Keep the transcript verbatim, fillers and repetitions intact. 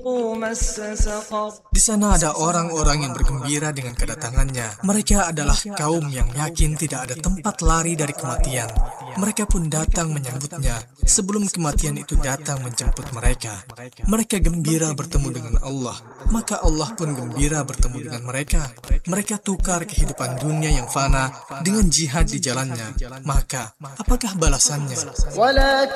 Di sana ada orang-orang yang bergembira dengan kedatangannya. Mereka adalah kaum yang yakin tidak ada tempat lari dari kematian. Mereka pun datang menyambutnya sebelum kematian itu datang menjemput mereka. Mereka gembira bertemu dengan Allah, maka Allah pun gembira bertemu dengan mereka. Mereka tukar kehidupan dunia yang fana dengan jihad di jalannya. Maka, apakah balasannya?